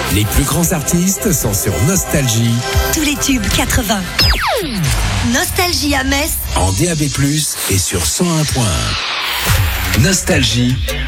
Les plus grands artistes sont sur Nostalgie. Tous les tubes 80. Nostalgie à Metz. En DAB+, et sur 101.1. Nostalgie,